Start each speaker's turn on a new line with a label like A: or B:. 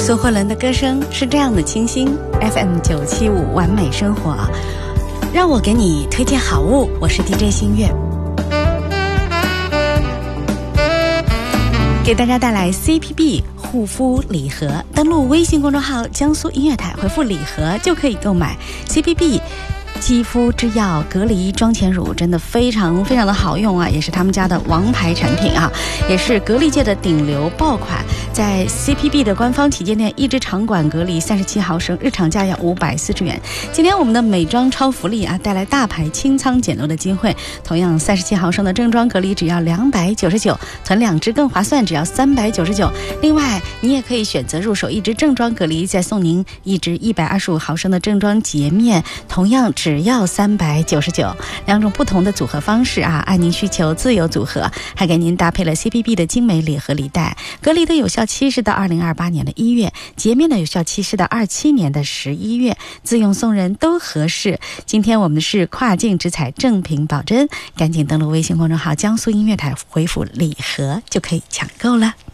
A: 苏慧伦的歌声是这样的清新。 FM975 完美生活，让我给你推荐好物，我是 DJ 新月，给大家带来 CPB 护肤礼盒。登录微信公众号江苏音乐台，回复礼盒就可以购买 CPB肌肤之钥隔离妆前乳，真的非常非常的好用啊，也是他们家的王牌产品啊，也是隔离界的顶流爆款。在 CPB 的官方旗舰店，一支长管隔离37毫升，日常价要540元。今天我们的美妆超福利啊，带来大牌清仓减漏的机会。同样37毫升的正装隔离只要299，囤2支更划算，只要399。另外你也可以选择入手一支正装隔离，再送您一支125毫升的正装洁面，同样只要399。2种不同的组合方式啊，按您需求自由组合，还给您搭配了 CPB 的精美礼盒礼袋。隔离的有效期是到2028年的1月，洁面的有效期是到27年的11月，自用送人都合适。今天我们是跨境直采正品保真，赶紧登录微信公众号江苏音乐台，回复礼盒就可以抢购了。